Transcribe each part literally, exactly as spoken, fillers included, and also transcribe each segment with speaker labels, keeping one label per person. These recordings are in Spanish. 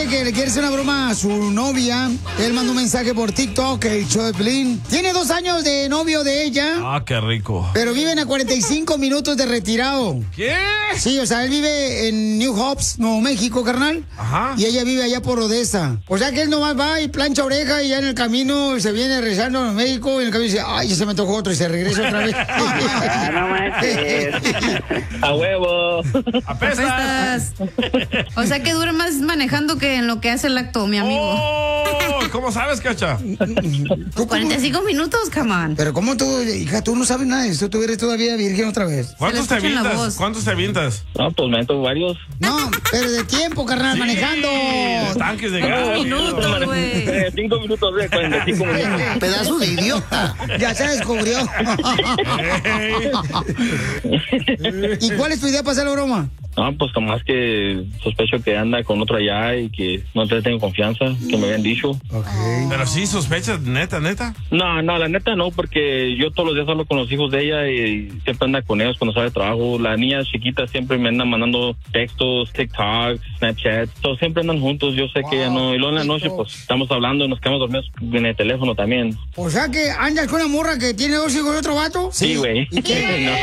Speaker 1: dice que le quiere hacer una broma a su novia. Él mandó un mensaje por TikTok, el show de Piolín. Tiene dos años de novio de ella.
Speaker 2: Ah, qué rico.
Speaker 1: Pero viven a cuarenta y cinco minutos de retirado.
Speaker 2: ¿Qué?
Speaker 1: Sí, o sea, él vive en New Hope, Nuevo México, carnal.
Speaker 2: Ajá.
Speaker 1: Y ella vive allá por Odessa. O sea que él nomás va y plancha oreja y ya en el camino se viene rezando a México y en el camino dice, ay, ya se me tocó otro y se regresa otra vez.
Speaker 3: Ah, no manches. A huevo.
Speaker 2: ¡Apestas!
Speaker 4: O sea que dura más manejando que en lo que hace el acto, mi amigo.
Speaker 2: Oh, ¿cómo sabes, Cacha?
Speaker 4: cuarenta y cinco minutos, come on.
Speaker 1: Pero ¿cómo tú, hija, tú no sabes nada de esto? Tú eres todavía virgen otra vez.
Speaker 2: ¿Cuántos te avientas? ¿Cuántos te avientas?
Speaker 3: No, pues me meto varios.
Speaker 1: No, pero de tiempo, carnal,
Speaker 2: Sí,
Speaker 1: manejando.
Speaker 2: Tanques de gas.
Speaker 4: Minutos, güey.
Speaker 3: Eh, cinco minutos de cuarenta y cinco minutos.
Speaker 1: Pedazo de idiota. Ya se descubrió. ¿Y cuál es tu idea para hacer la broma?
Speaker 3: No, pues como más que sospecho que anda con otro allá y que no te tengo confianza, que me habían dicho.
Speaker 1: Okay.
Speaker 2: Pero sí, sospechas, neta, neta.
Speaker 3: No, no, la neta no, porque yo todos los días hablo con los hijos de ella y siempre anda con ellos cuando sale de trabajo. La niña chiquita siempre me anda mandando textos, TikTok, Snapchat, todos siempre andan juntos. Yo sé
Speaker 1: Wow,
Speaker 3: que ella no, y luego en la noche pues estamos hablando, nos quedamos dormidos en el teléfono también.
Speaker 1: O sea que andas con una morra que tiene dos hijos de otro vato.
Speaker 3: Sí, güey.
Speaker 1: ¿Y qué?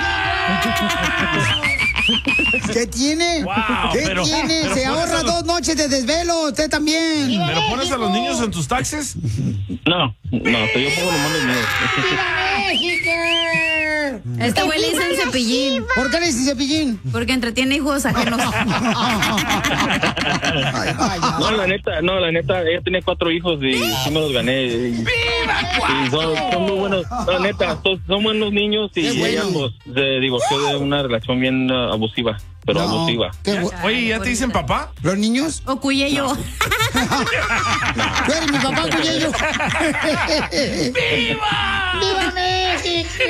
Speaker 1: ¿Qué tiene?
Speaker 2: Wow,
Speaker 1: ¿Qué
Speaker 2: pero-
Speaker 1: tiene?
Speaker 2: pero
Speaker 1: Se
Speaker 2: pones
Speaker 1: ahorra
Speaker 2: a los-
Speaker 1: dos noches de desvelo, usted también.
Speaker 2: ¿Pero pones a los niños en tus taxis?
Speaker 3: No, no, pero yo pongo los mandos míos.
Speaker 4: Este güey le dicen cepillín.
Speaker 1: ¿Por qué le dices cepillín?
Speaker 4: Porque entretiene hijos ajenos.
Speaker 3: No, la neta, no, la neta, ella tenía cuatro hijos y sí me los gané. Y, y son, son muy buenos, la neta, son, son buenos niños y
Speaker 1: Qué bueno.
Speaker 3: ella pues, se divorció de una relación bien uh, abusiva, pero
Speaker 1: No,
Speaker 3: abusiva.
Speaker 1: qué bu-
Speaker 2: Oye, ¿ya te dicen papá?
Speaker 1: ¿Los niños?
Speaker 4: O Cuyello.
Speaker 1: Tú eres mi papá, Cuyello. ¡Viva! ¡Viva México!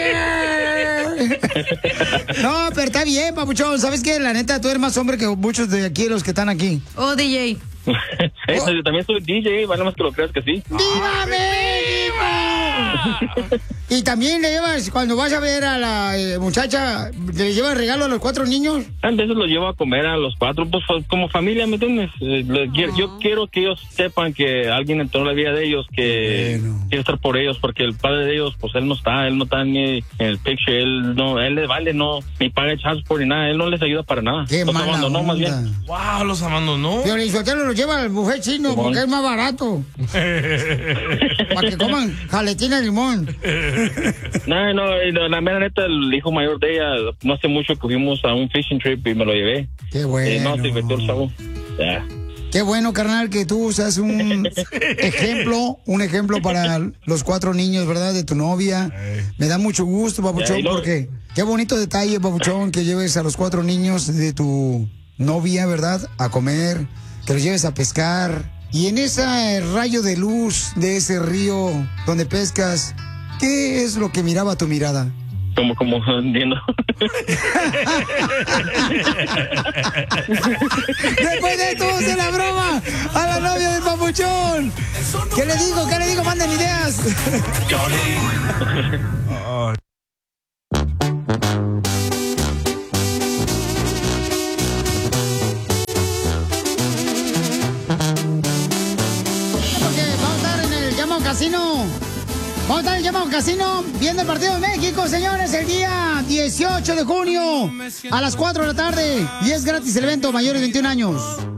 Speaker 1: No, pero está bien, papuchón. ¿Sabes qué? La neta, tú eres más hombre que muchos de aquí, los que están aquí.
Speaker 4: O D J.
Speaker 3: Eso, yo también soy D J, vale más que lo creas que sí.
Speaker 1: ¡Viva México! Y también le llevas, cuando vas a ver a la eh, muchacha, ¿le llevas regalo a los cuatro niños?
Speaker 3: A veces los llevo a comer a los cuatro, pues fa- como familia, ¿me entiendes? Eh, le- quiero- Yo quiero que ellos sepan que alguien entró en la vida de ellos, que
Speaker 1: Bueno.
Speaker 3: quiere estar por ellos, porque el padre de ellos, pues él no está, él no está ni en el picture, él no, él le vale, no, ni paga el child support ni nada, él no les ayuda para nada.
Speaker 1: ¡Qué
Speaker 3: Los
Speaker 1: mala
Speaker 3: abandonó más
Speaker 1: onda!
Speaker 3: bien.
Speaker 2: Wow, los abandonó.
Speaker 1: Pero el Sotelo lo lleva al buffet chino
Speaker 3: Simón.
Speaker 1: porque es más barato. Para que coman jaletina de limón.
Speaker 3: No, no, y la, la mera neta, el hijo mayor de ella, no hace mucho que fuimos a un fishing trip y me lo llevé.
Speaker 1: Qué
Speaker 3: Y
Speaker 1: bueno.
Speaker 3: no, se divirtió el chavo. Ya.
Speaker 1: Qué bueno, carnal, que tú seas un ejemplo, un ejemplo para los cuatro niños, ¿verdad? De tu novia. Me da mucho gusto,
Speaker 3: Ya,
Speaker 1: papuchón,
Speaker 3: y luego-
Speaker 1: porque qué bonito detalle, papuchón, que lleves a los cuatro niños de tu novia, ¿verdad? A comer, que los lleves a pescar. Y en ese rayo de luz de ese río donde pescas, ¿qué es lo que miraba tu mirada?
Speaker 3: Como, como, entiendo.
Speaker 1: Después de esto, vamos a hacer la broma a la novia del papuchón. ¿Qué le digo? ¿Qué le digo? Manden ideas.
Speaker 2: Ay.
Speaker 1: Porque vamos a estar en el llamado casino. Vamos a estar en el llamado casino viendo el partido de México, señores, el día dieciocho de junio a las cuatro de la tarde. Y es gratis el evento, mayores de veintiún años.